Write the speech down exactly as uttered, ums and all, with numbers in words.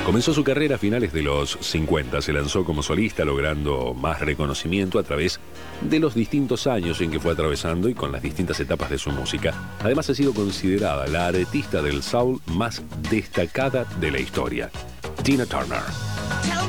Comenzó su carrera a finales de los cincuenta, se lanzó como solista logrando más reconocimiento a través de los distintos años en que fue atravesando y con las distintas etapas de su música. Además ha sido considerada la artista del soul más destacada de la historia, Tina Turner.